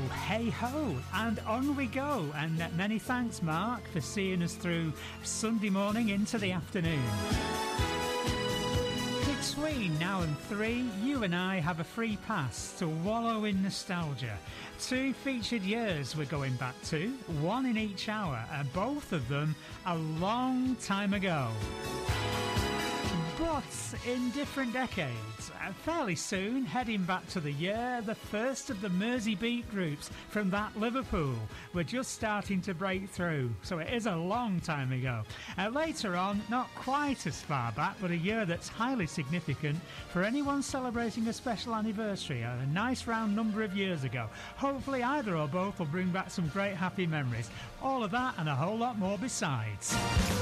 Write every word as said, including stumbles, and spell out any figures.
hey ho, and on we go. And many thanks, Mark, for seeing us through Sunday morning into the afternoon. Between now and three, you and I have a free pass to wallow in nostalgia. Two featured years we're going back to, one in each hour, and both of them a long time ago. But in different decades, fairly soon, heading back to the year, the first of the Mersey beat groups from that Liverpool were just starting to break through, so it is a long time ago. Uh, later on, not quite as far back, but a year that's highly significant for anyone celebrating a special anniversary, a nice round number of years ago. Hopefully either or both will bring back some great happy memories. All of that and a whole lot more besides.